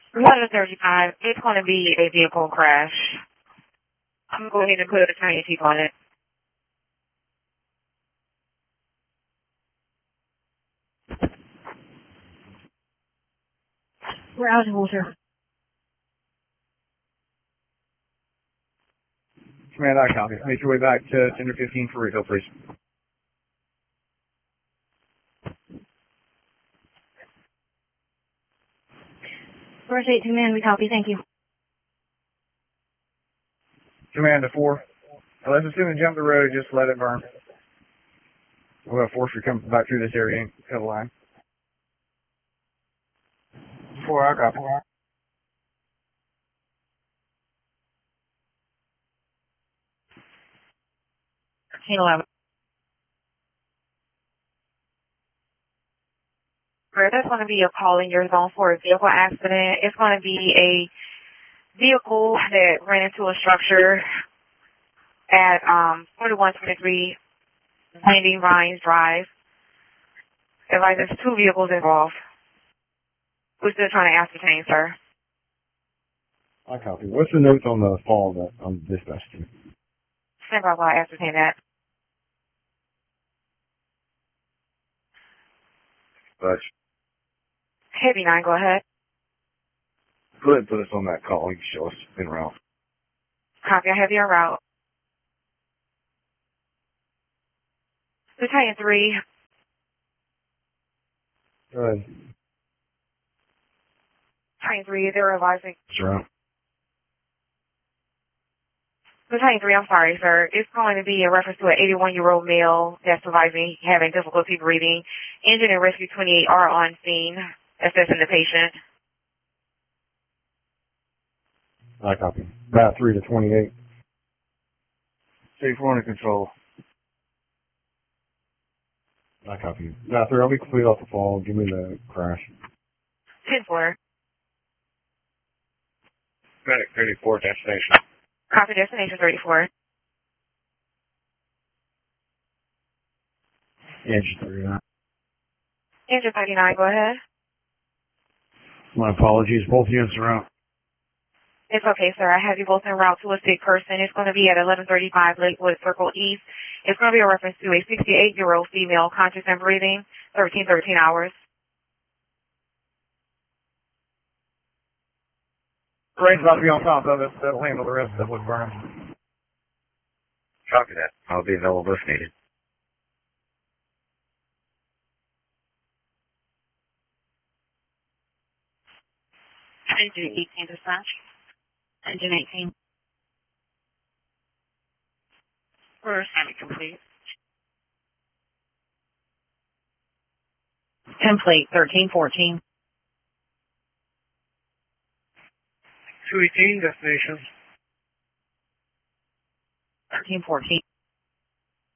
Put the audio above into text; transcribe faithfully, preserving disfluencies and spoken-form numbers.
eleven thirty-five, it's going to be a vehicle crash. I'm going to go ahead and put a attorney chief on it. We're out in Walter. Command, I copy. Make your way back to Tender fifteen for refill, please. First eight, two men, we copy, thank you. Command to four. Let's assume and jump the road, just let it burn. We'll have force come back through this area and cut a line. Four, I copy. thirteen eleven. There's going to be a call in your zone for a vehicle accident. It's going to be a vehicle that ran into a structure at um, forty-one twenty-three Landing Rhines Drive. Advise there's two vehicles involved. We're still trying to ascertain, sir. I copy. What's the notes on the fall that on dispatch team? Stand by while I ascertain that. But Heavy nine, go ahead. go ahead and put us on that call. You can show us in route. Copy, I have your route. Battalion three. Go ahead. Battalion three, they're advising. Sure. Battalion three, I'm sorry, sir. It's going to be a reference to an eighty-one-year-old male that's surviving, having difficulty breathing. Engine and Rescue twenty-eight are on scene, assessing the patient. I copy. Bat three to twenty-eight. Safe one to control. I copy. Bat three, I'll be complete off the fall. Give me the crash. ten four. Medic thirty-four, destination. Copy, destination thirty-four. Engine thirty-nine. Engine thirty-nine, go ahead. My apologies. Both units are out. It's okay, sir. I have you both en route to a sick person. It's going to be at eleven thirty-five Lakewood Circle East. It's going to be a reference to a sixty-eight-year-old female, conscious and breathing, thirteen thirteen hours. Rain's about to be on top of it. That'll handle the rest of what's burning. Copy that. I'll be available if needed. Engine eighteen, dispatch. Engine eighteen. First, assignment complete. Template thirteen fourteen. two eighteen, destination. thirteen fourteen.